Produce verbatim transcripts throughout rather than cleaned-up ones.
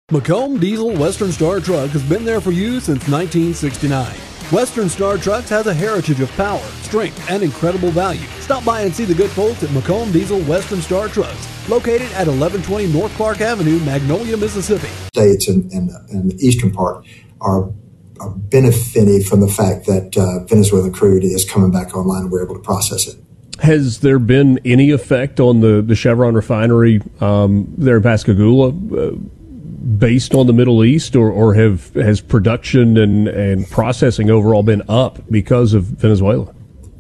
Macomb Diesel Western Star Truck has been there for you since nineteen sixty-nine. Western Star Trucks has a heritage of power, strength, and incredible value. Stop by and see the good folks at Macomb Diesel Western Star Trucks, located at eleven twenty North Clark Avenue, Magnolia, Mississippi. States and, and, and the eastern part are, are benefiting from the fact that uh, Venezuelan crude is coming back online and we're able to process it. Has there been any effect on the, the Chevron refinery um, there in Pascagoula uh, based on the Middle East, or, or have has production and, and processing overall been up because of Venezuela?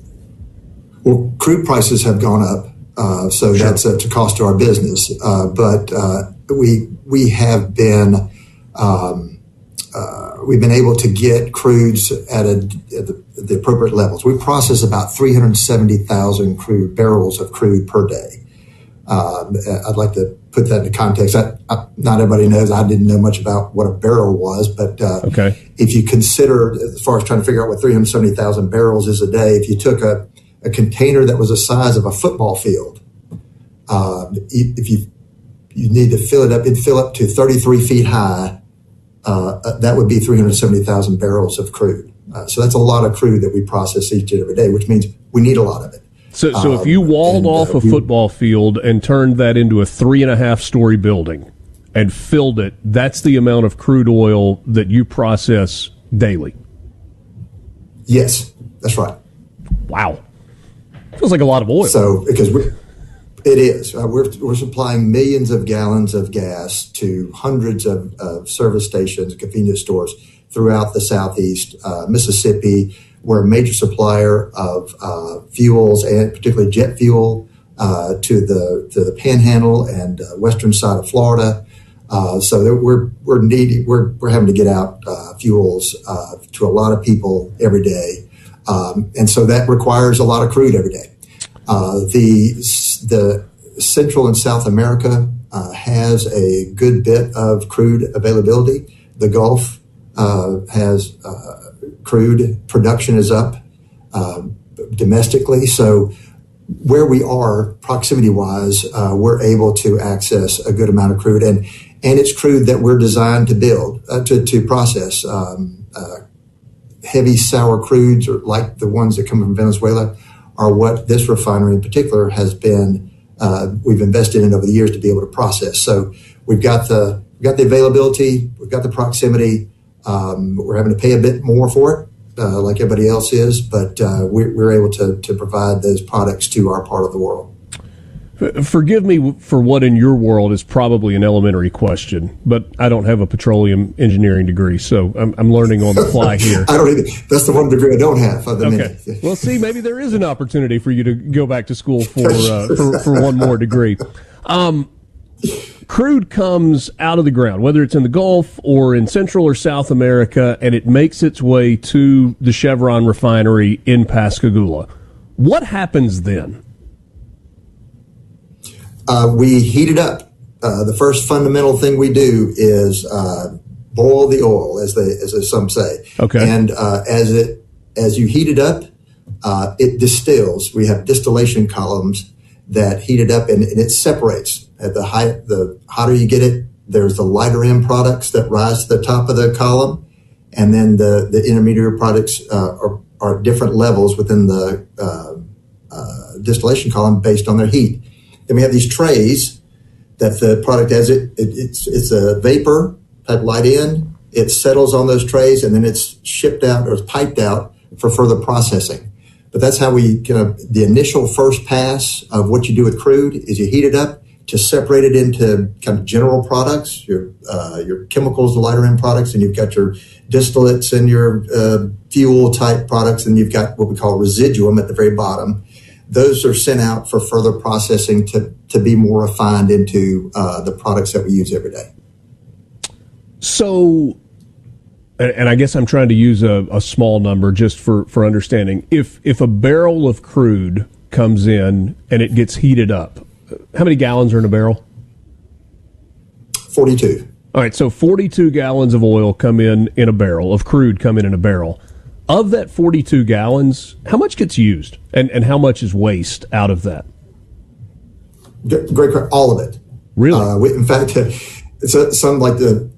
Well, crude prices have gone up, uh, so sure. that's a to cost to our business. Uh, but uh, we we have been um, uh, we've been able to get crudes at, a, at the, the appropriate levels. We process about three hundred seventy thousand crude barrels of crude per day. Um, I'd like to put that into context. I, I, not everybody knows. I didn't know much about what a barrel was, but uh, okay. if you consider, as far as trying to figure out what three hundred seventy thousand barrels is a day, if you took a, a container that was the size of a football field, uh, if you you need to fill it up, it'd fill up to thirty-three feet high. Uh, that would be three hundred seventy thousand barrels of crude. Uh, so that's a lot of crude that we process each and every day, which means we need a lot of it. So, so um, if you walled and, off uh, a football we, field and turned that into a three and a half story building and filled it, that's the amount of crude oil that you process daily. Yes, that's right. Wow, feels like a lot of oil. So because we, it is, uh, we're we're supplying millions of gallons of gas to hundreds of, of service stations, convenience stores throughout the Southeast uh, Mississippi. We're a major supplier of uh, fuels, and particularly jet fuel, uh, to the to the Panhandle and uh, western side of Florida. Uh, so we're we're needing we're we're having to get out uh, fuels uh, to a lot of people every day, um, and so that requires a lot of crude every day. Uh, the the Central and South America uh, has a good bit of crude availability. The Gulf uh, has. Uh, Crude production is up uh, domestically, so where we are proximity-wise, uh, we're able to access a good amount of crude, and and it's crude that we're designed to build uh, to to process. Um, uh, heavy sour crudes, or like the ones that come from Venezuela, are what this refinery in particular has been. Uh, we've invested in over the years to be able to process. So we've got the we've got the availability, we've got the proximity. Um, we're having to pay a bit more for it, uh, like everybody else is, but uh, we're, we're able to, to provide those products to our part of the world. Forgive me for what in your world is probably an elementary question, but I don't have a petroleum engineering degree, so I'm, I'm learning on the fly here. I don't either. That's the one degree I don't have. Okay. Well, see, maybe there is an opportunity for you to go back to school for uh, for, for one more degree. Um, Crude comes out of the ground, whether it's in the Gulf or in Central or South America, and it makes its way to the Chevron refinery in Pascagoula. What happens then? Uh, we heat it up. Uh, the first fundamental thing we do is uh, boil the oil, as they as some say. Okay. And uh, as it as you heat it up, uh, it distills. We have distillation columns that heat it up, and, and it separates. At the height, the hotter you get it, there's the lighter end products that rise to the top of the column, and then the, the intermediate products uh, are, are different levels within the uh, uh, distillation column based on their heat. Then we have these trays that the product, as it, it it's it's a vapor type light end. It settles on those trays, and then it's shipped out or it's piped out for further processing. But that's how we kind of the initial first pass of what you do with crude is you heat it up to separate it into kind of general products, your uh, your chemicals, the lighter end products, and you've got your distillates and your uh, fuel type products, and you've got what we call residuum at the very bottom. Those are sent out for further processing to to be more refined into uh, the products that we use every day. So, and I guess I'm trying to use a, a small number just for, for understanding. If if a barrel of crude comes in and it gets heated up, how many gallons are in a barrel? forty-two. All right, so forty-two gallons of oil come in in a barrel, of crude come in in a barrel. Of that forty-two gallons, how much gets used, and, and how much is waste out of that? Great, all of it. Really? Uh, we, in fact, it's a, some like the